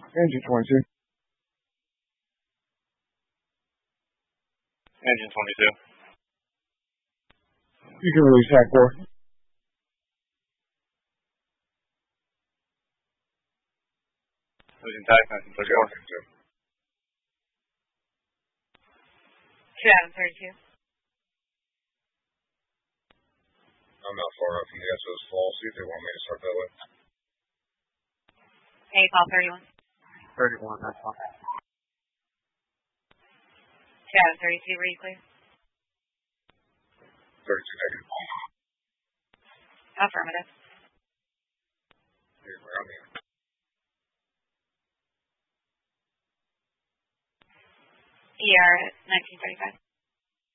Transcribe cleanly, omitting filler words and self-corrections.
Engine 22. Engine 22. You can release TAC 4. Losing TAC 1934. 2 Adam 32. I'm not far out from the SO's fall. See if they want me to start that way. Hey, Paul 31. 31, that's fine. 2 Adam 32, were you clear? 32 negative. Affirmative. Here's where I'm here. ER 1935.